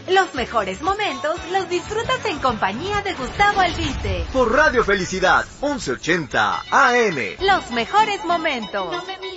Los mejores momentos los disfrutas en compañía de Gustavo Albite. Por Radio Felicidad, 1180 AM. Los mejores momentos.